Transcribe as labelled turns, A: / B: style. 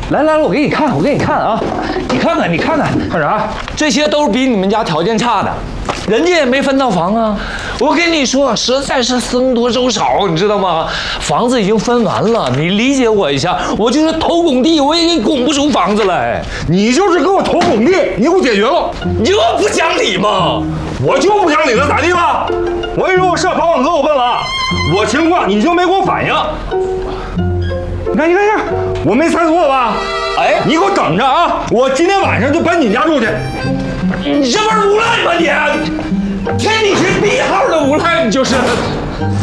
A: 来，我给你看啊，你看看，看啥？这些都是比你们家条件差的，人家也没分到房啊。我跟你说，实在是僧多粥少，你知道吗？房子已经分完了，你理解我一下。我就是投拱地，我也给拱不出房子来。
B: 你就是给我投拱地，你给我解决了。
A: 你就不讲理吗？
B: 我就不讲理了，咋地吧？我跟你说，我上房管科我问了，我情况你就没给我反应。你看，我没猜错吧？
A: 哎，
B: 你给我等着啊！我今天晚上就搬你家住去。
A: 你这不是无赖吗你？天底下第一号的无赖，你就是。